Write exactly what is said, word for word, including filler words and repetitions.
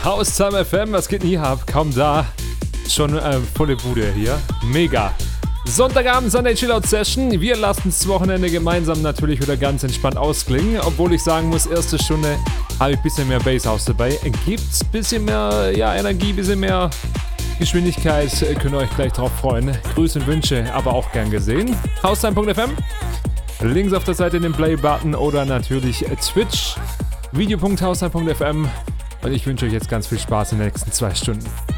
Haustime F M, was geht denn hier ab? Kaum da. Schon äh, volle Bude hier. Mega. Sonntagabend Sunday Chillout Session. Wir lassen das Wochenende gemeinsam natürlich wieder ganz entspannt ausklingen. Obwohl ich sagen muss, erste Stunde habe ich ein bisschen mehr Basshouse dabei. Gibt's ein bisschen mehr ja, Energie, ein bisschen mehr Geschwindigkeit. Könnt ihr euch gleich drauf freuen. Grüße und Wünsche, aber auch gern gesehen. Haustime Punkt F M. Links auf der Seite den Play-Button oder natürlich Twitch. video Punkt haustime Punkt F M. Und ich wünsche euch jetzt ganz viel Spaß in den nächsten zwei Stunden.